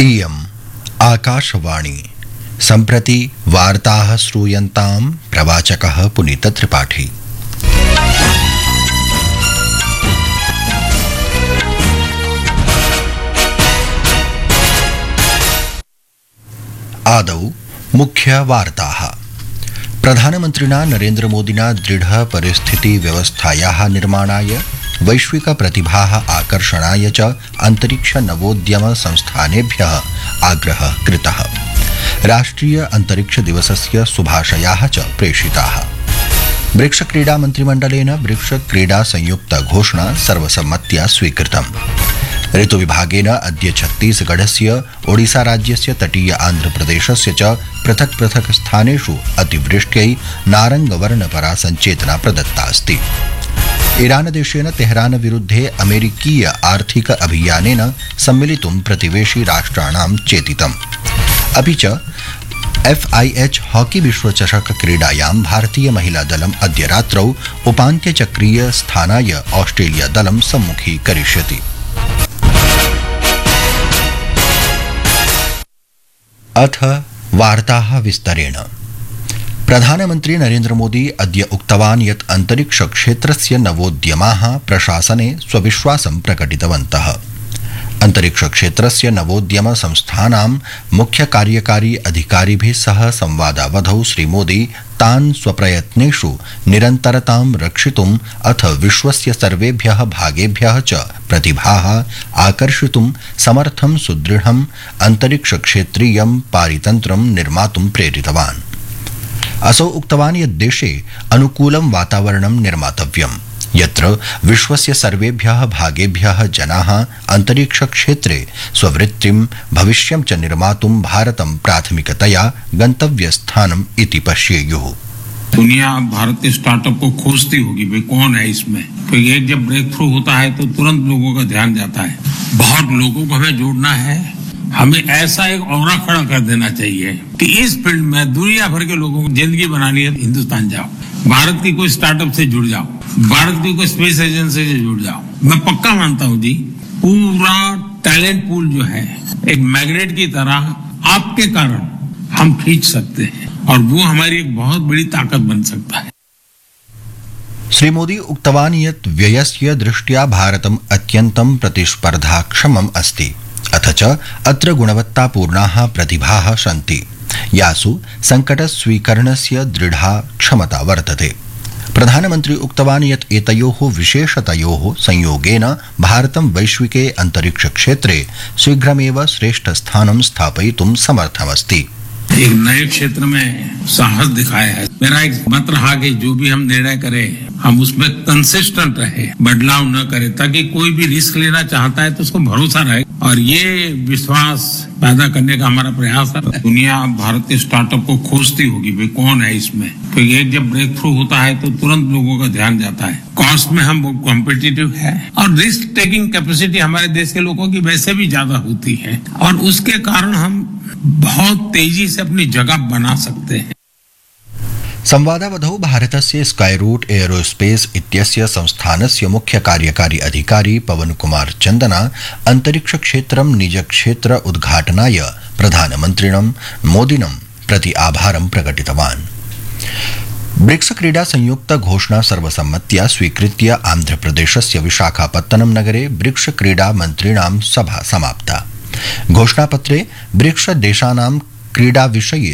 इयम् आकाशवाणी सम्प्रति वार्ताः श्रूयन्तां प्रवाचकः पुनीतत्रिपाठी। आदौ मुख्य वार्ताः। प्रधानमन्त्रिणा नरेन्द्र मोदिना दृढ परिस्थिति व्यवस्थायाः निर्माणाय वैश्विक प्रतिभाः आकर्षणाय च अंतरिक्ष नवोद्यम संस्थानेभ्यः आग्रहः कृतः। राष्ट्रिय अंतरिक्ष दिवसस्य शुभाशयाः च प्रेषिताः। ब्रिक्स क्रीडा मन्त्रिमण्डलेन ब्रिक्स क्रीडा संयुक्त घोषणा सर्वसम्मत्या स्वीकृतम्। ऋतुविभागेन अद्य छत्तीसगढ़स्य ओडिशा राज्यस्य तटीय आन्ध्रप्रदेशस्य च पृथक् पृथक् स्थानेषु अतिवृष्ट्यै नारङ्गवर्णपरा सञ्चेतना प्रदत्ता अस्ति। ईरान देशेन तेहरान विरुद्धे अमेरिकीय आर्थिक अभियानेन सम्मिलितुं प्रतिवेशी राष्ट्राणां चेतितम्। अपि च FIH हॉकी विश्वचषक क्रीडायां भारतीय महिला दलम् अद्य रात्रौ उपान्त्यचक्रीय स्थानाय ऑस्ट्रेलिया दलं सम्मुखीकरिष्यति। अथ वार्ताः विस्तरेण। प्रधानमन्त्री नरेन्द्र मोदी अद्य उक्तवान् यत् अंतरिक्ष क्षेत्रस्य नवोद्यमाः प्रशासने स्वविश्वासं प्रकटितवन्तः। अंतरिक्ष क्षेत्रस्य नवोद्यम संस्थानां मुख्य कार्यकारी अधिकारिभिः सह संवादावधौ श्रीमोदी तान् स्वप्रयत्नेषु निरन्तरतां रक्षितुम् अथ विश्वस्य सर्वेभ्यः भागेभ्यः च प्रतिभाः आकर्षितुं समर्थं सुदृढम् अंतरिक्ष क्षेत्रीयं पारितन्त्रं निर्मातुं प्रेरितवान्। असौ उक्तवान् यत् देशे अनुकूलं वातावरणं निर्मातव्यम्, यत्र विश्वस्य सर्वेभ्यः भागेभ्यः जनाः अंतरिक्ष क्षेत्रे स्ववृत्तिं भविष्यं च निर्मातुं भारतं प्राथमिकतया गंतव्यस्थानम् इति पश्येयुः। दुनिया भारतीय स्टार्टअप को खोजती होगी, भाई कौन है इसमें, क्योंकि एक जब ब्रेक थ्रू होता है तो तुरंत लोगों का ध्यान जाता है। बहुत लोगों को हमें जोड़ना है, हमें ऐसा एक ऑरा खड़ा कर देना चाहिए कि इस फील्ड में दुनिया भर के लोगों को जिंदगी बनानी है, हिंदुस्तान जाओ, भारत की कोई स्टार्टअप से जुड़ जाओ, भारत की कोई स्पेस एजेंसी से जुड़ जाओ। मैं पक्का मानता हूं जी, पूरा टैलेंट पूल जो है एक मैग्नेट की तरह आपके कारण हम खींच सकते हैं और वो हमारी एक बहुत बड़ी ताकत बन सकता है। श्री मोदी उक्तवान् यत् व्ययस्य दृष्ट्या भारतम् अत्यन्तं प्रतिस्पर्धाक्षमम् अस्ति, अथ च अत्र गुणवत्तापूर्णाः प्रतिभाः सन्ति, यासु संकटस्वीकरणस्य दृढा क्षमता वर्तते। प्रधानमन्त्री उक्तवान् यत् एतयोः विशेषतयोः संयोगेन भारतं वैश्विके अंतरिक्ष क्षेत्रे शीघ्रमेव श्रेष्ठस्थानं स्थापयितुं समर्थमस्ति। एक नए क्षेत्र में साहस दिखाया है। मेरा एक मत रहा कि जो भी हम निर्णय करें हम उसमें कंसिस्टेंट रहे, बदलाव न करें, ताकि कोई भी रिस्क लेना चाहता है तो उसको भरोसा रहे, और ये विश्वास पैदा करने का हमारा प्रयास है। दुनिया भारतीय स्टार्टअप को खोजती होगी, भाई कौन है इसमें, क्योंकि एक जब ब्रेक थ्रू होता है तो तुरंत लोगों का ध्यान जाता है। कॉस्ट में हम कॉम्पिटिटिव है और रिस्क टेकिंग कैपेसिटी हमारे देश के लोगों की वैसे भी ज्यादा होती है, और उसके कारण हम बहुत तेजी से अपनी जगह बना सकते हैं। संवादावधौ भारतस्य स्काईरूट एरोस्पेस इत्यस्य संस्थानस्य मुख्य कार्यकारी अधिकारी पवन कुमार चन्दना अंतरिक्ष क्षेत्रं निजक्षेत्र उद्घाटनाय प्रधानमन्त्रिणं मोदिनं प्रति आभारं प्रकटितवान्। ब्रिक्स क्रीडा संयुक्त घोषणा सर्वसम्मत्या स्वीकृत्य आन्ध्रप्रदेशस्य विशाखापत्तनम नगरे ब्रिक्स क्रीडा मन्त्रिणां सभा समाप्ता। घोषणापत्रे ब्रिक्स देशानां क्रीडा विषये